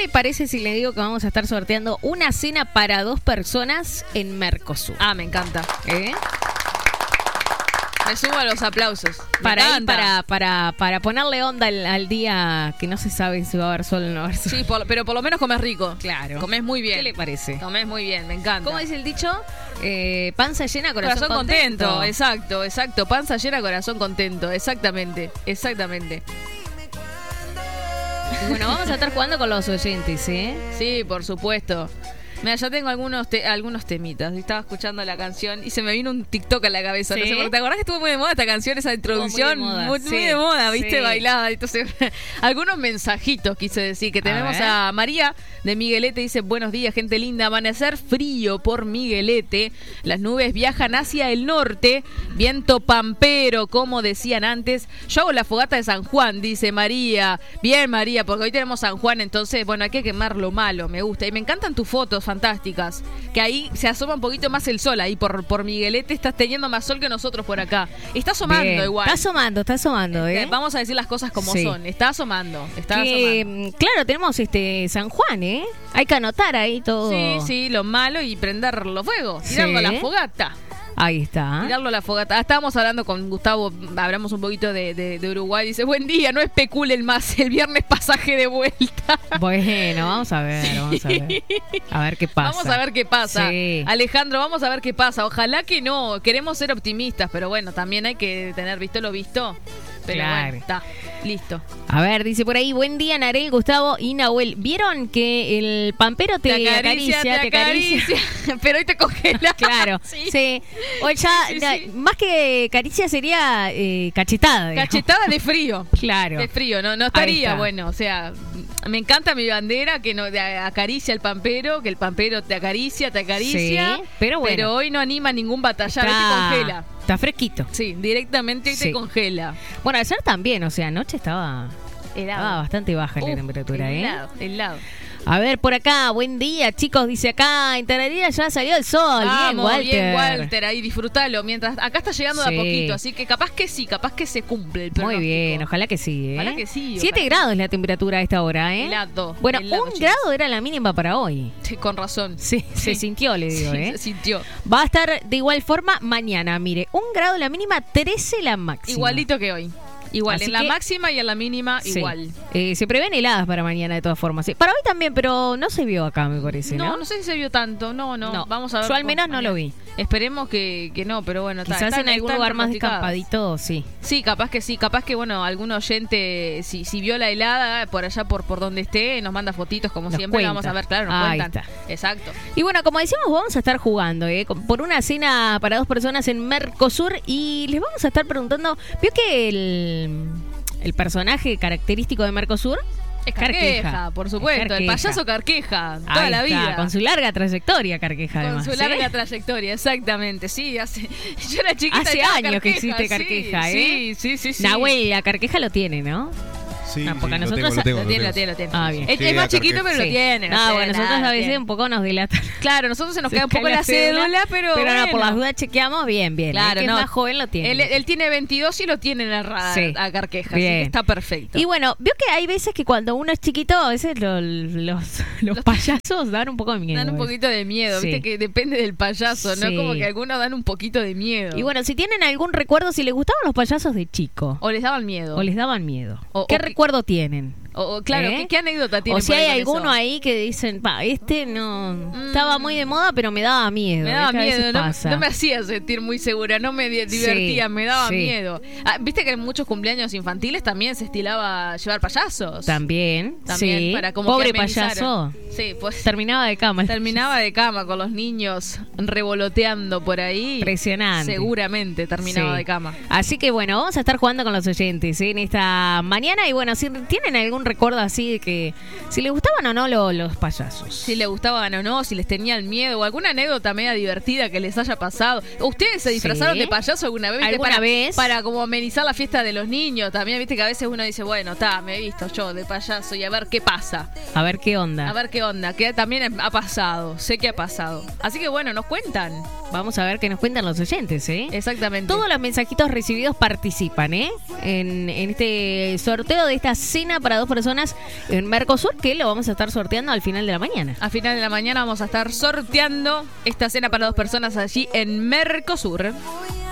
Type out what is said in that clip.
le parece si le digo que vamos a estar sorteando una cena para 2 personas en Mercosur? Ah, me encanta. Me subo a los aplausos. Para ponerle onda al día que no se sabe si va a haber sol o no va a haber sol. Sí, pero por lo menos comes rico. Claro. Comés muy bien. ¿Qué le parece? Comés muy bien, me encanta. ¿Cómo dice el dicho? Panza llena, corazón contento. Exacto. Panza llena, corazón contento. Exactamente. Y bueno, vamos a estar jugando con los oyentes, ¿eh? Sí, por supuesto. Mira, ya tengo algunos temitas. Estaba escuchando la canción y se me vino un TikTok a la cabeza. ¿Sí? No sé, porque ¿te acordás que estuvo muy de moda esta canción, esa introducción? Muy sí, de moda, ¿viste? Sí. Bailada. Entonces, algunos mensajitos quise decir. Que tenemos a María de Miguelete. Dice, buenos días, gente linda. Amanecer frío por Miguelete. Las nubes viajan hacia el norte. Viento pampero, como decían antes. Yo hago la fogata de San Juan, dice María. Bien, María, porque hoy tenemos San Juan. Entonces, bueno, hay que quemar lo malo. Me gusta. Y me encantan tus fotos fantásticas, que ahí se asoma un poquito más el sol, ahí por Miguelete estás teniendo más sol que nosotros por acá. Está asomando. Bien. Igual. Está asomando, Vamos a decir las cosas como son. Está asomando. Claro, tenemos San Juan, hay que anotar ahí todo. Sí, lo malo y prender los fuegos, tirarlo a la fogata. Ahí está. Tirarlo a la fogata. Estábamos hablando con Gustavo, hablamos un poquito de Uruguay. Dice, buen día, no especulen más. El viernes pasaje de vuelta. Bueno, vamos a ver. A ver qué pasa. Vamos a ver qué pasa. Sí. Alejandro, vamos a ver qué pasa. Ojalá que no. Queremos ser optimistas, pero bueno, también hay que tener visto lo visto. Pero claro. Bueno, está. Listo. A ver, dice por ahí, buen día, Narel, Gustavo y Nahuel. ¿Vieron que el pampero te acaricia? Pero hoy te congela. Claro, sí. O ya, sí. Más que caricia sería cachetada. Digamos. Cachetada de frío. Claro. De frío, no estaría bueno. O sea, me encanta mi bandera que no te acaricia el pampero, que el pampero te acaricia. Sí, pero bueno. Pero hoy no anima ningún batallar, hoy te congela. Está fresquito. Sí, directamente te congela. Bueno, ayer también, o sea, anoche estaba bastante baja la temperatura, helado. A ver, por acá, buen día, chicos, dice acá, en Tararía ya salió el sol. Bien, Walter, ahí disfrútalo. Mientras acá está llegando de a poquito, así que capaz que se cumple el pronóstico. Muy bien, ojalá que sí, Ojalá que sí. 7 grados es la temperatura a esta hora, Helado. Bueno, 1 grado era la mínima para hoy. Sí, con razón. Sí, se sintió, le digo, se sintió. Va a estar de igual forma mañana, mire, 1 grado la mínima, 13 la máxima. Igualito que hoy. Igual, así en la máxima y en la mínima igual. Se prevén heladas para mañana de todas formas. Para hoy también, pero no se vio acá, me parece, ¿no? No sé si se vio tanto. No. Vamos a ver. Yo al menos no lo vi. Esperemos que no, pero bueno. Quizás en algún lugar más descampadito, sí. Sí, capaz que sí. Capaz que, bueno, algún oyente, si vio la helada, por allá, por donde esté, nos manda fotitos, como siempre. Vamos a ver, claro, nos cuentan. Está. Exacto. Y bueno, como decíamos, vamos a estar jugando, por una cena para 2 personas en Mercosur. Y les vamos a estar preguntando, ¿vio que el personaje característico de Mercosur? Es Carqueja, por supuesto. El payaso Carqueja, toda la vida. Con su larga trayectoria, Carqueja, además. Con su larga trayectoria, exactamente. Sí, yo era chiquita. Hace años que existe Carqueja, Sí. Nahuel, la Carqueja lo tiene, ¿no? Sí, porque nosotros lo tiene. Bien. Es más chiquito, pero lo tiene. Bueno, nosotros a veces un poco nos delatan. Claro, nosotros se nos queda un poco la cédula, pero no, por las dudas chequeamos bien. Claro, el que es más joven lo tiene. Él tiene 22 y lo tiene en el radar a Carqueja, así que está perfecto. Y bueno, vio que hay veces que cuando uno es chiquito, a veces los payasos dan un poco de miedo. Dan un poquito de miedo, viste que depende del payaso, ¿no? Como que algunos dan un poquito de miedo. Y bueno, si tienen algún recuerdo, si les gustaban los payasos de chico. O les daban miedo. ¿Qué recuerdo tienen? Claro, ¿qué anécdota tiene? O si hay alguno ahí que dicen, no estaba muy de moda, pero me daba miedo. Me daba miedo, no me hacía sentir muy segura, no me divertía, me daba miedo. Viste que en muchos cumpleaños infantiles también se estilaba llevar payasos. También, para como pobre payaso. Sí, pues terminaba de cama. Terminaba de cama con los niños revoloteando por ahí. Impresionante. Seguramente terminaba de cama. Así que bueno, vamos a estar jugando con los oyentes en esta mañana. Y bueno, si tienen algún recuerdo así de que si les gustaban o no los payasos. Si les gustaban o no, si les tenían miedo o alguna anécdota media divertida que les haya pasado. ¿Ustedes se disfrazaron de payaso alguna vez? ¿Alguna vez? Para como amenizar la fiesta de los niños. También viste que a veces uno dice, bueno, me he visto yo de payaso y a ver qué pasa. A ver qué onda. Que también ha pasado. Sé que ha pasado. Así que bueno, nos cuentan. vamos a ver qué nos cuentan los oyentes, ¿eh? Exactamente. Todos los mensajitos recibidos participan, ¿eh? En este sorteo de esta cena para 2 personas en Mercosur, que lo vamos a estar sorteando al final de la mañana. A final de la mañana vamos a estar sorteando esta cena para 2 personas allí en Mercosur.